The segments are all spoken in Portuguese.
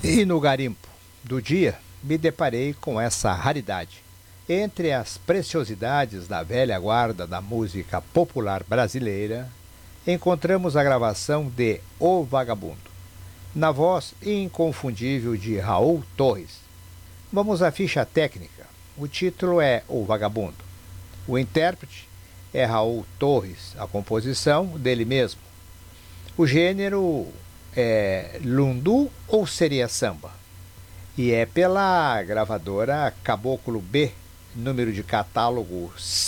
E no garimpo do dia, me deparei com essa raridade. Entre as preciosidades da velha guarda da música popular brasileira, encontramos a gravação de O Vagabundo, na voz inconfundível de Raul Torres. Vamos à ficha técnica. O título é O Vagabundo. O intérprete é Raul Torres, a composição dele mesmo. O gênero é lundu ou seria samba? E é pela gravadora Caboclo B, número de catálogo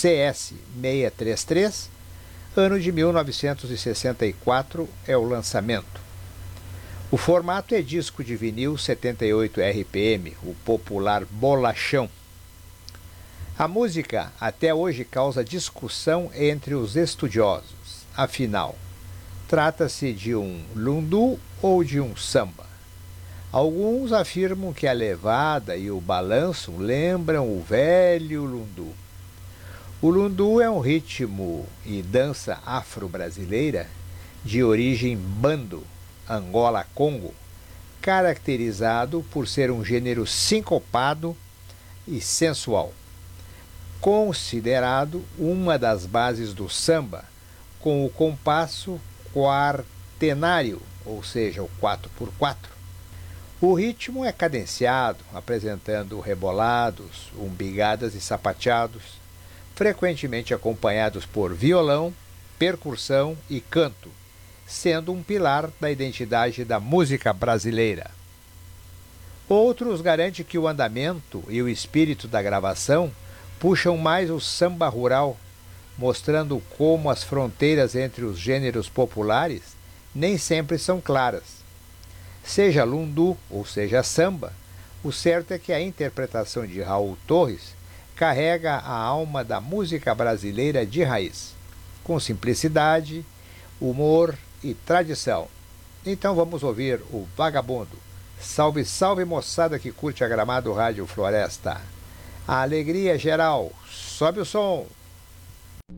CS633, ano de 1964 é o lançamento. O formato é disco de vinil 78 RPM, o popular bolachão. A música até hoje causa discussão entre os estudiosos. Afinal, trata-se de um lundu ou de um samba? Alguns afirmam que a levada e o balanço lembram o velho lundu. O lundu é um ritmo e dança afro-brasileira de origem bando, Angola-Congo, caracterizado por ser um gênero sincopado e sensual. Considerado uma das bases do samba, com o compasso quartenário, ou seja, o 4x4. O ritmo é cadenciado, apresentando rebolados, umbigadas e sapateados, frequentemente acompanhados por violão, percussão e canto, sendo um pilar da identidade da música brasileira. Outros garantem que o andamento e o espírito da gravação puxam mais o samba rural, mostrando como as fronteiras entre os gêneros populares nem sempre são claras. Seja lundu ou seja samba, o certo é que a interpretação de Raul Torres carrega a alma da música brasileira de raiz, com simplicidade, humor e tradição. Então vamos ouvir o Vagabundo. Salve, salve moçada que curte a Gramado Rádio Floresta. A alegria geral, sobe o som!